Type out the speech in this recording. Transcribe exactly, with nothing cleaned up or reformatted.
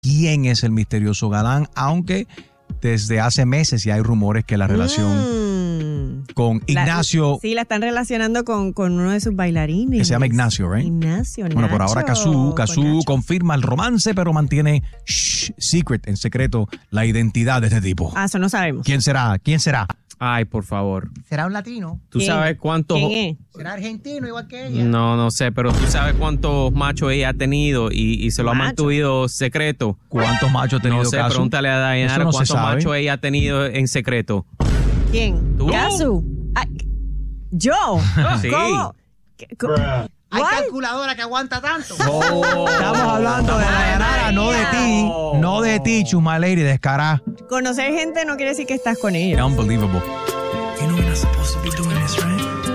quién es el misterioso galán, aunque desde hace meses ya hay rumores que la relación mm. con Ignacio... La, sí, la están relacionando con, con uno de sus bailarines. Que se llama Ignacio, ¿right? Ignacio, Bueno, Nacho, por ahora Cazzu, Cazzu confirma el romance, pero mantiene shh, secret, en secreto, la identidad de este tipo. Ah, eso no sabemos. ¿Quién será? ¿Quién será? Ay, por favor. ¿Será un latino? ¿Tú ¿Quién? sabes cuántos... ¿Quién es? ¿Será argentino igual que ella? No, no sé, pero tú sabes cuántos machos ella ha tenido y, y se lo ha Macho. mantenido secreto. ¿Cuántos machos ha tenido No sé, Cazzu? pregúntale a Dayanara Eso no se cuántos sabe. machos ella ha tenido en secreto. ¿Quién? ¿Tú? Cazzu. Ay, ¿yo? Sí. ¿Cómo? ¿Qué- cómo? Hay What? calculadora que aguanta tanto. Estamos hablando de Dayanara, no de ti. No de ti, Chuma Lady, descará. Conocer gente no quiere decir que estás con ella. Unbelievable.